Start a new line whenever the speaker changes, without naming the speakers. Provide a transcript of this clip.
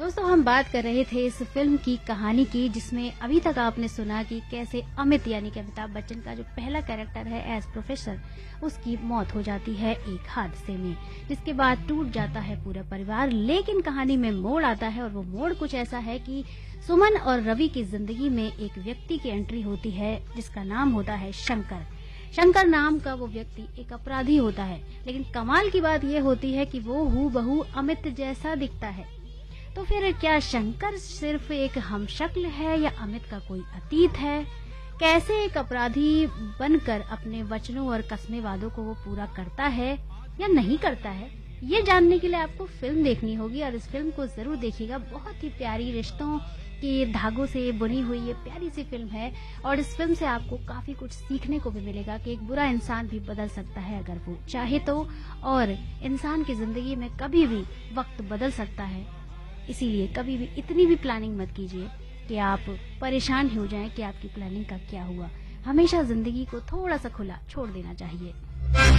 दोस्तों हम बात कर रहे थे इस फिल्म की कहानी की, जिसमें अभी तक आपने सुना कि कैसे अमित यानी कि अमिताभ बच्चन का जो पहला कैरेक्टर है एज प्रोफेसर, उसकी मौत हो जाती है एक हादसे में, जिसके बाद टूट जाता है पूरा परिवार। लेकिन कहानी में मोड़ आता है और वो मोड़ कुछ ऐसा है कि सुमन और रवि की जिंदगी में एक व्यक्ति की एंट्री होती है जिसका नाम होता है शंकर। शंकर नाम का वो व्यक्ति एक अपराधी होता है, लेकिन कमाल की बात ये होती है कि वो हूबहू अमित जैसा दिखता है। तो फिर क्या शंकर सिर्फ एक हमशक्ल है या अमित का कोई अतीत है? कैसे एक अपराधी बनकर अपने वचनों और कस्मे वादों को वो पूरा करता है या नहीं करता है, ये जानने के लिए आपको फिल्म देखनी होगी और इस फिल्म को जरूर देखिएगा। बहुत ही प्यारी, रिश्तों के धागों से बुनी हुई ये प्यारी सी फिल्म है और इस फिल्म से आपको काफी कुछ सीखने को भी मिलेगा कि एक बुरा इंसान भी बदल सकता है अगर वो चाहे तो, और इंसान की जिंदगी में कभी भी वक्त बदल सकता है। इसीलिए कभी भी इतनी भी प्लानिंग मत कीजिए कि आप परेशान हो जाएं कि आपकी प्लानिंग का क्या हुआ। हमेशा जिंदगी को थोड़ा सा खुला छोड़ देना चाहिए।